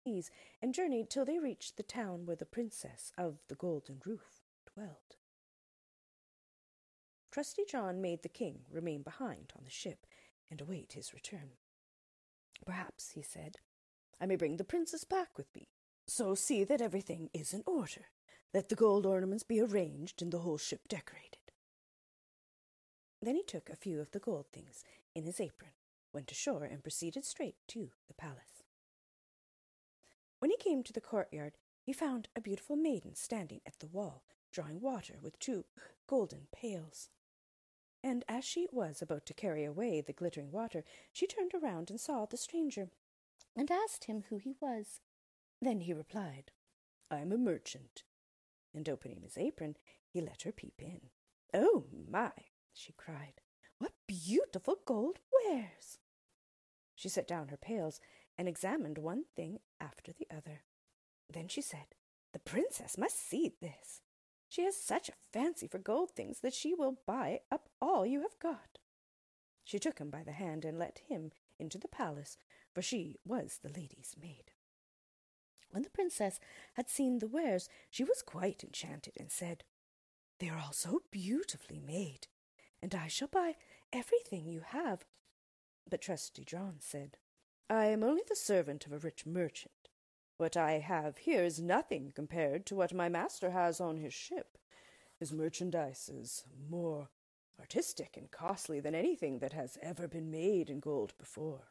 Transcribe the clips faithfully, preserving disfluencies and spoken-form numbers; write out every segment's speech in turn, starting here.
seas, and journeyed till they reached the town where the princess of the golden roof dwelled. Trusty John made the king remain behind on the ship and await his return. "Perhaps," he said, "I may bring the princess back with me. So see that everything is in order. Let the gold ornaments be arranged and the whole ship decorated." Then he took a few of the gold things in his apron, went ashore, and proceeded straight to the palace. When he came to the courtyard, he found a beautiful maiden standing at the wall, drawing water with two golden pails. And as she was about to carry away the glittering water, she turned around and saw the stranger, and asked him who he was. Then he replied, "I am a merchant," and opening his apron, he let her peep in. "Oh, my!" she cried. "What beautiful gold wares!" She set down her pails and examined one thing after the other. Then she said, "The princess must see this. She has such a fancy for gold things that she will buy up all you have got." She took him by the hand and let him into the palace, for she was the lady's maid. When the princess had seen the wares, she was quite enchanted and said, "They are all so beautifully made, and I shall buy everything you have." But Trusty John said, "I am only the servant of a rich merchant. What I have here is nothing compared to what my master has on his ship. His merchandise is more artistic and costly than anything that has ever been made in gold before."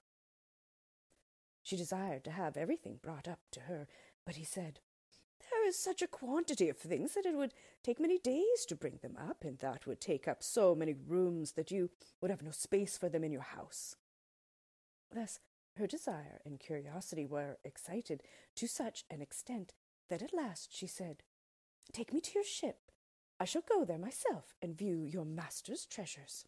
She desired to have everything brought up to her, but he said, "There is such a quantity of things that it would take many days to bring them up, and that would take up so many rooms that you would have no space for them in your house." Thus her desire and curiosity were excited to such an extent that at last she said, "Take me to your ship. I shall go there myself and view your master's treasures."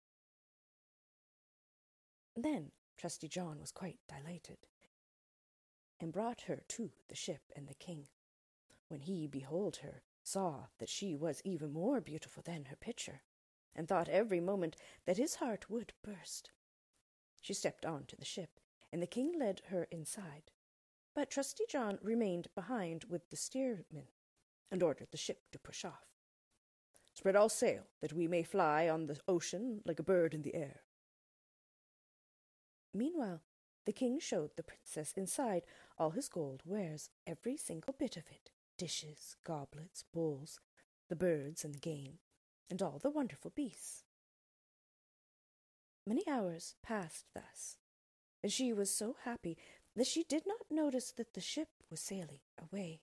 Then Trusty John was quite delighted, and brought her to the ship, and the king, when he beheld her, saw that she was even more beautiful than her picture, and thought every moment that his heart would burst. She stepped on to the ship, and the king led her inside, but Trusty John remained behind with the steersman, and ordered the ship to push off. "Spread all sail, that we may fly on the ocean like a bird in the air." Meanwhile, the king showed the princess inside all his gold wares, every single bit of it, dishes, goblets, bowls, the birds and the game, and all the wonderful beasts. Many hours passed thus, and she was so happy that she did not notice that the ship was sailing away.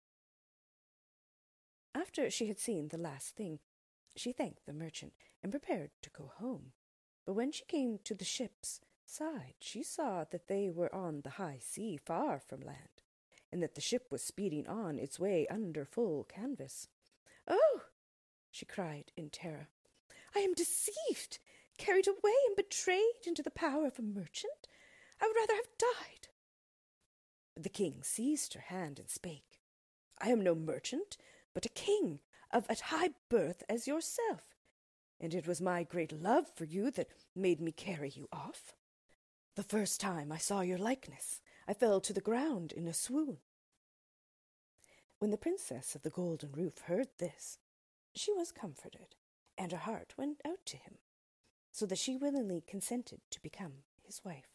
After she had seen the last thing, she thanked the merchant and prepared to go home. But when she came to the ship's side, she saw that they were on the high sea, far from land, and that the ship was speeding on its way under full canvas. "Oh!" she cried in terror, "I am deceived, carried away and betrayed into the power of a merchant. I would rather have died." But the king seized her hand and spake, "I am no merchant, but a king of as high birth as yourself, and it was my great love for you that made me carry you off. The first time I saw your likeness, I fell to the ground in a swoon." When the princess of the golden roof heard this, she was comforted, and her heart went out to him, so that she willingly consented to become his wife.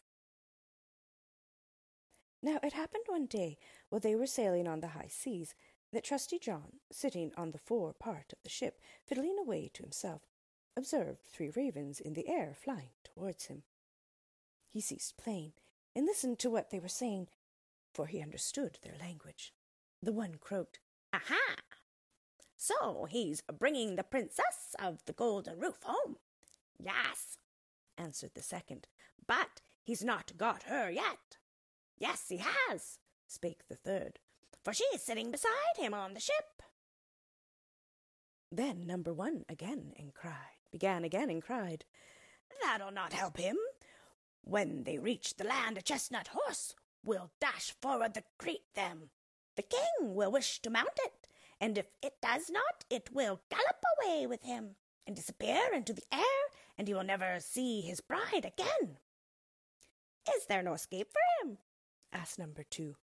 Now it happened one day, while they were sailing on the high seas, that Trusty John, sitting on the fore part of the ship, fiddling away to himself, observed three ravens in the air flying towards him. He ceased playing, and listened to what they were saying, for he understood their language. The one croaked, "Aha! So he's bringing the princess of the golden roof home." "Yes," answered the second, "but he's not got her yet." "Yes, he has," spake the third, "for she is sitting beside him on the ship." Then number one again and cried, began again and cried, "That'll not help him. When they reach the land, a chestnut horse will dash forward to greet them. The king will wish to mount it, and if it does not, it will gallop away with him and disappear into the air, and he will never see his bride again." "Is there no escape for him?" asked number two.